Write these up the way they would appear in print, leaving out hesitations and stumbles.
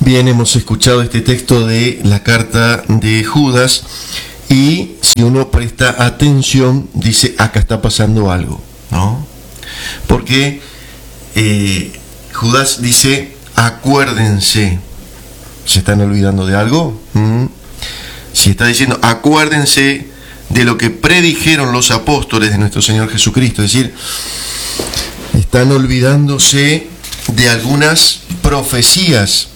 Bien, hemos escuchado este texto de la carta de Judas y si uno presta atención, dice, acá está pasando algo, ¿no? Porque Judas dice, acuérdense. ¿Se están olvidando de algo? Si está diciendo, acuérdense de lo que predijeron los apóstoles de nuestro Señor Jesucristo, es decir, están olvidándose de algunas profecías,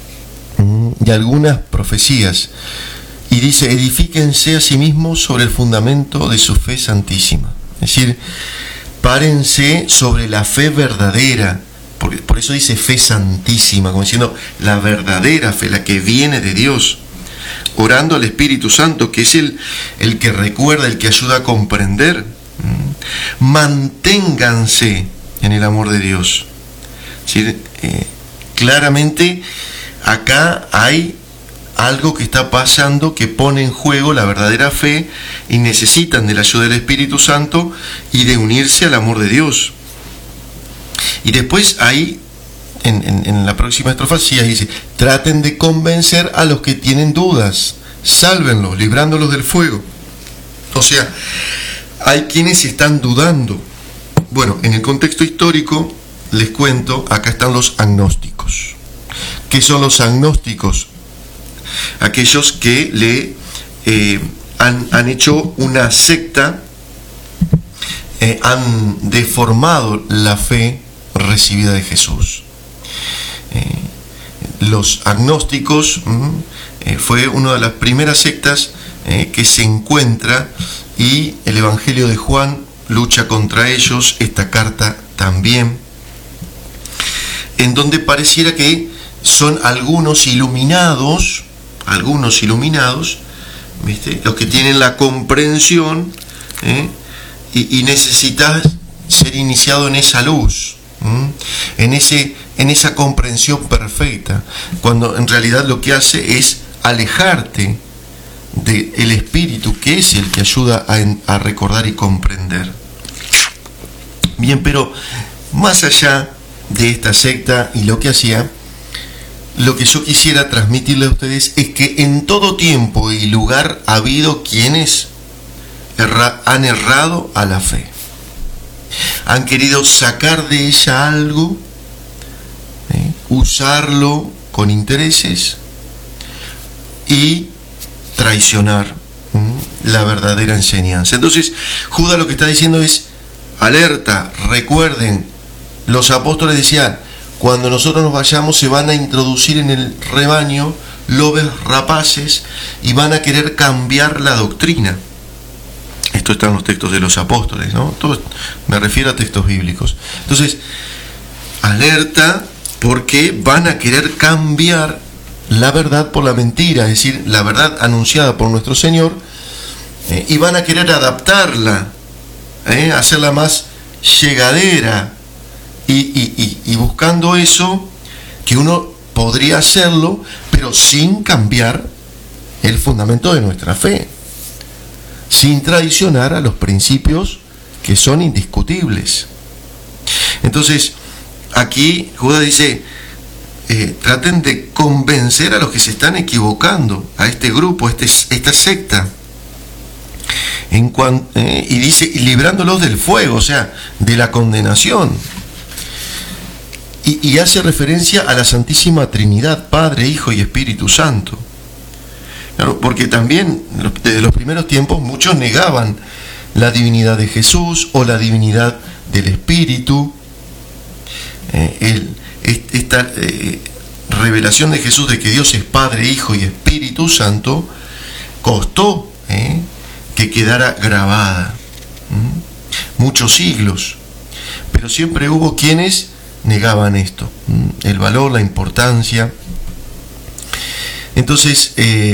y dice, edifíquense a sí mismos sobre el fundamento de su fe santísima, es decir, párense sobre la fe verdadera, porque por eso dice fe santísima, como diciendo la verdadera fe, la que viene de Dios, orando al Espíritu Santo, que es el que recuerda, el que ayuda a comprender. Manténganse en el amor de Dios. Es decir, claramente acá hay algo que está pasando que pone en juego la verdadera fe y necesitan de la ayuda del Espíritu Santo y de unirse al amor de Dios. Y después ahí, en la próxima estrofa, sí, ahí dice, traten de convencer a los que tienen dudas, sálvenlos, librándolos del fuego. O sea, hay quienes están dudando. Bueno, en el contexto histórico, les cuento, acá están los agnósticos. ¿Qué son los agnósticos? Aquellos que han hecho una secta, han deformado la fe recibida de Jesús. Los agnósticos fue una de las primeras sectas que se encuentra, y el Evangelio de Juan lucha contra ellos, esta carta también, en donde pareciera que son algunos iluminados, ¿viste? Los que tienen la comprensión, y necesitas ser iniciado en esa luz, en esa comprensión perfecta, cuando en realidad lo que hace es alejarte del Espíritu, que es el que ayuda a recordar y comprender. Bien, pero más allá de esta secta y lo que hacía, lo que yo quisiera transmitirle a ustedes es que en todo tiempo y lugar ha habido quienes han errado a la fe. Han querido sacar de ella algo, usarlo con intereses y traicionar la verdadera enseñanza. Entonces, Judas lo que está diciendo es, alerta, recuerden, los apóstoles decían, cuando nosotros nos vayamos se van a introducir en el rebaño lobos rapaces y van a querer cambiar la doctrina. Esto está en los textos de los apóstoles, ¿no? Todo, me refiero a textos bíblicos. Entonces, alerta, porque van a querer cambiar la verdad por la mentira, es decir, la verdad anunciada por nuestro Señor, y van a querer adaptarla, hacerla más llegadera, y buscando eso, que uno podría hacerlo, pero sin cambiar el fundamento de nuestra fe, sin traicionar a los principios que son indiscutibles. Entonces, aquí Judas dice, traten de convencer a los que se están equivocando, a este grupo, esta secta, y dice, librándolos del fuego, o sea, de la condenación. Y hace referencia a la Santísima Trinidad, Padre, Hijo y Espíritu Santo. Claro, porque también desde los primeros tiempos muchos negaban la divinidad de Jesús o la divinidad del Espíritu. Esta revelación de Jesús de que Dios es Padre, Hijo y Espíritu Santo costó que quedara grabada muchos siglos, pero siempre hubo quienes negaban esto, el valor, la importancia. Entonces,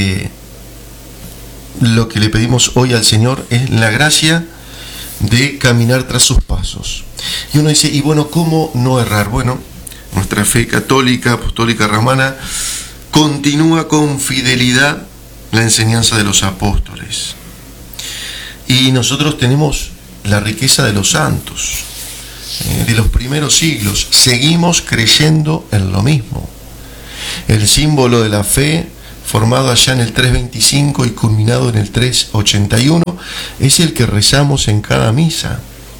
lo que le pedimos hoy al Señor es la gracia de caminar tras sus pasos. Y uno dice, y bueno, ¿cómo no errar? Bueno, nuestra fe católica, apostólica, romana, continúa con fidelidad la enseñanza de los apóstoles. Y nosotros tenemos la riqueza de los santos, de los primeros siglos. Seguimos creyendo en lo mismo. El símbolo de la fe, formado allá en el 325 y culminado en el 381, es el que rezamos en cada misa.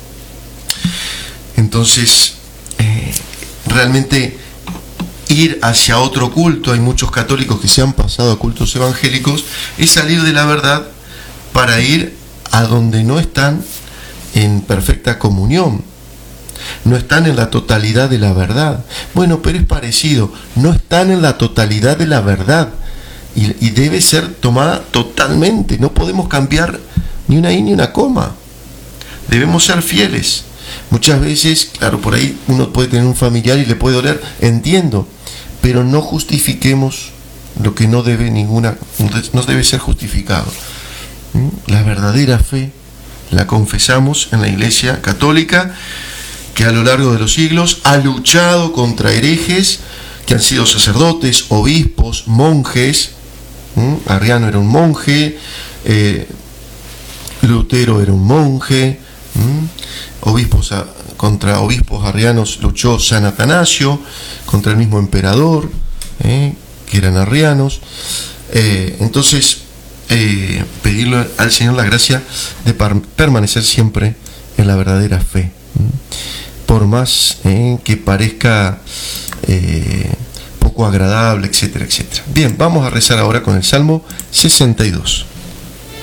Entonces, realmente ir hacia otro culto, hay muchos católicos que se han pasado a cultos evangélicos, es salir de la verdad para ir a donde no están en perfecta comunión, no están en la totalidad de la verdad. Bueno, pero es parecido, no están en la totalidad de la verdad y debe ser tomada totalmente, no podemos cambiar ni una i ni una coma, debemos ser fieles. Muchas veces, claro, por ahí uno puede tener un familiar y le puede doler, entiendo, pero no justifiquemos lo que no debe ser justificado. La verdadera fe la confesamos en la Iglesia Católica, que a lo largo de los siglos ha luchado contra herejes que han sido sacerdotes, obispos, monjes. Arriano era un monje, Lutero era un monje, contra obispos arrianos luchó San Atanasio, contra el mismo emperador, que eran arrianos. Entonces, pedirle al Señor la gracia de permanecer siempre en la verdadera fe, por más que parezca poco agradable, etcétera, etcétera. Bien, vamos a rezar ahora con el Salmo 62.